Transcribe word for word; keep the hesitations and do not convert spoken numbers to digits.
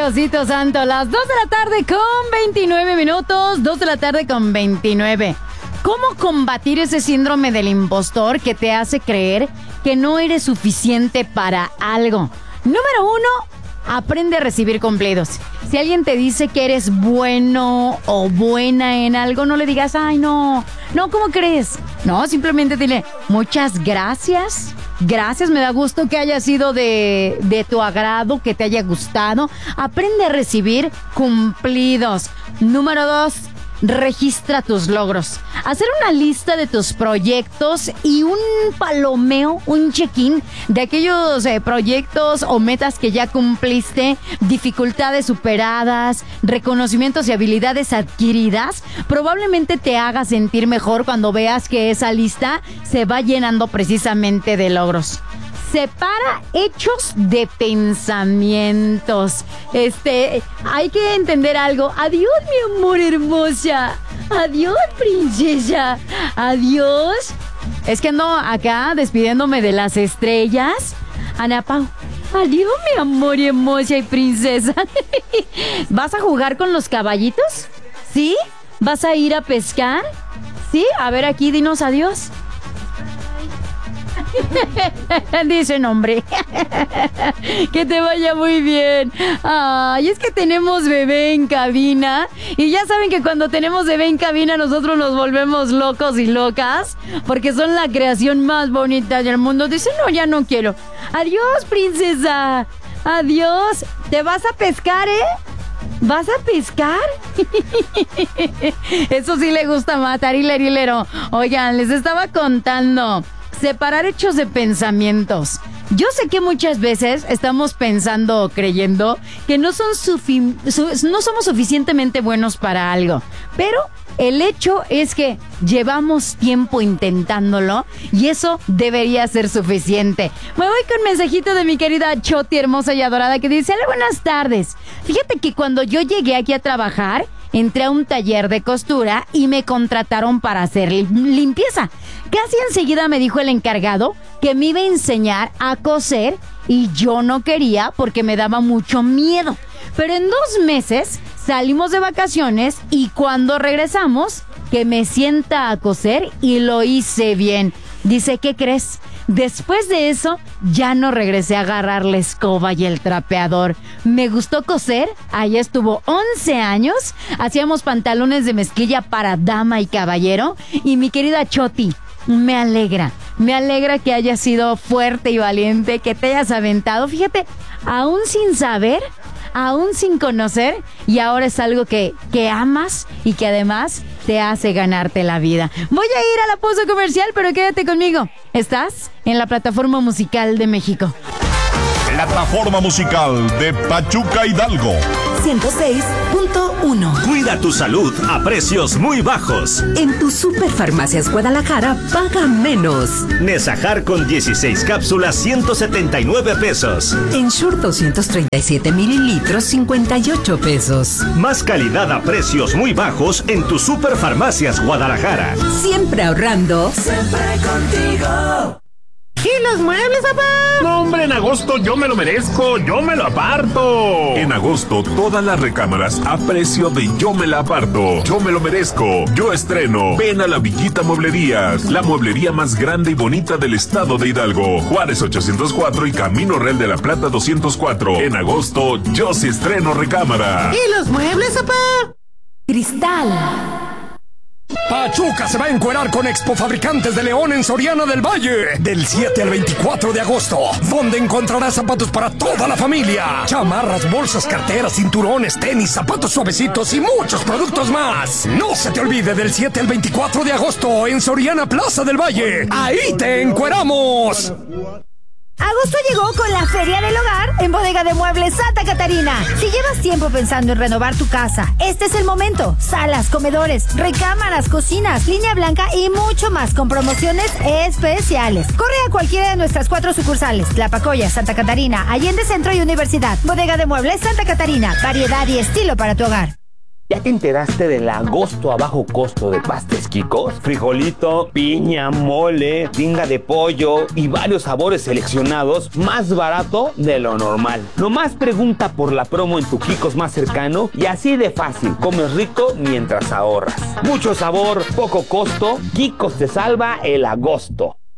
Diosito Santo, las dos de la tarde con veintinueve minutos, dos de la tarde con veintinueve. ¿Cómo combatir ese síndrome del impostor que te hace creer que no eres suficiente para algo? Número uno, aprende a recibir cumplidos. Si alguien te dice que eres bueno o buena en algo, no le digas, ay, no, no, ¿cómo crees? No, simplemente dile, muchas gracias. Gracias, me da gusto que haya sido de, de tu agrado, que te haya gustado. Aprende a recibir cumplidos. Número dos, registra tus logros. Hacer una lista de tus proyectos y un palomeo, un check-in de aquellos eh, proyectos o metas que ya cumpliste, dificultades superadas, reconocimientos y habilidades adquiridas, probablemente te haga sentir mejor cuando veas que esa lista se va llenando precisamente de logros. Separa hechos de pensamientos. Este, hay que entender algo. Adiós, mi amor hermosa. Adiós, princesa. Adiós. Es que ando acá despidiéndome de las estrellas. Ana Pau. Adiós, mi amor hermosa y princesa. ¿Vas a jugar con los caballitos? ¿Sí? ¿Vas a ir a pescar? ¿Sí? A ver, aquí dinos adiós. Dice nombre. Que te vaya muy bien. Ay, es que tenemos bebé en cabina. Y ya saben que cuando tenemos bebé en cabina nosotros nos volvemos locos y locas, porque son la creación más bonita del mundo. Dice, no, ya no quiero. Adiós, princesa. Adiós. ¿Te vas a pescar, eh? ¿Vas a pescar? Eso sí le gusta matar, hilerilero. Oigan, les estaba contando. Separar hechos de pensamientos. Yo sé que muchas veces estamos pensando o creyendo que no, son sufi- su- no somos suficientemente buenos para algo, pero el hecho es que llevamos tiempo intentándolo y eso debería ser suficiente. Me voy con un mensajito de mi querida Choti hermosa y adorada que dice, hola, buenas tardes. Fíjate que cuando yo llegué aquí a trabajar, entré a un taller de costura y me contrataron para hacer limpieza. Casi enseguida me dijo el encargado que me iba a enseñar a coser y yo no quería porque me daba mucho miedo. Pero en dos meses salimos de vacaciones y cuando regresamos, que me sienta a coser y lo hice bien. Dice, ¿qué crees? Después de eso, ya no regresé a agarrar la escoba y el trapeador. Me gustó coser, ahí estuvo once años. Hacíamos pantalones de mezclilla para dama y caballero. Y mi querida Choti, me alegra, me alegra que hayas sido fuerte y valiente, que te hayas aventado. Fíjate, aún sin saber, aún sin conocer, y ahora es algo que, que amas y que además te hace ganarte la vida. Voy a ir a la pausa comercial, pero quédate conmigo. Estás en la plataforma musical de México. Plataforma musical de Pachuca Hidalgo. ciento seis punto uno. Cuida tu salud a precios muy bajos. En tu Superfarmacias Guadalajara paga menos. Nesajar con dieciséis cápsulas, ciento setenta y nueve pesos. Ensure doscientos treinta y siete mililitros, cincuenta y ocho pesos. Más calidad a precios muy bajos en tu Superfarmacias Guadalajara. Siempre ahorrando. Siempre contigo. ¿Y los muebles, papá? No, hombre, en agosto yo me lo merezco, yo me lo aparto. En agosto, todas las recámaras a precio de yo me la aparto. Yo me lo merezco, yo estreno. Ven a la Villita Mueblerías, la mueblería más grande y bonita del estado de Hidalgo. Juárez ochocientos cuatro y Camino Real de la Plata doscientos cuatro. En agosto, yo sí estreno recámara. ¿Y los muebles, papá? Cristal. Pachuca se va a encuerar con Expo Fabricantes de León en Soriana del Valle del siete al veinticuatro de agosto, donde encontrarás zapatos para toda la familia, chamarras, bolsas, carteras, cinturones, tenis, zapatos suavecitos y muchos productos más. No se te olvide, del siete al veinticuatro de agosto en Soriana Plaza del Valle. ¡Ahí te encueramos! Agosto llegó con la Feria del Hogar en Bodega de Muebles Santa Catarina. Si llevas tiempo pensando en renovar tu casa, este es el momento. Salas, comedores, recámaras, cocinas, línea blanca y mucho más con promociones especiales. Corre a cualquiera de nuestras cuatro sucursales: Tlapacoya, Santa Catarina, Allende Centro y Universidad. Bodega de Muebles Santa Catarina. Variedad y estilo para tu hogar. ¿Ya te enteraste del agosto a bajo costo de pastes Kikos? Frijolito, piña, mole, tinga de pollo y varios sabores seleccionados más barato de lo normal. Nomás pregunta por la promo en tu Kikos más cercano y así de fácil, comes rico mientras ahorras. Mucho sabor, poco costo, Kikos te salva el agosto.